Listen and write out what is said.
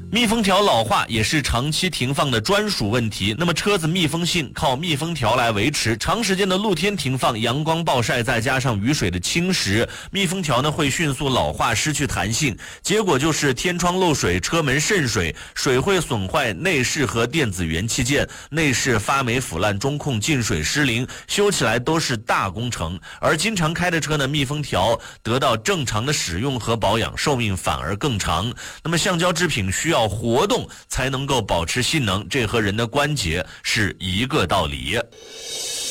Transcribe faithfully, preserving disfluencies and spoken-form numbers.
密封条老化也是长期停放的专属问题。那么车子密封性靠密封条来维持，长时间的露天停放，阳光暴晒再加上雨水的侵蚀，密封条呢会迅速老化，失去弹性，结果就是天窗漏水，车门渗水，水会损坏内饰和电子元器件，内饰发霉腐烂，中控进水失灵，修起来都是大工程。而经常开的车呢，密封条得到正常的使用和保养，寿命反而更长。那么橡胶制品需要要活动才能够保持性能，这和人的关节是一个道理。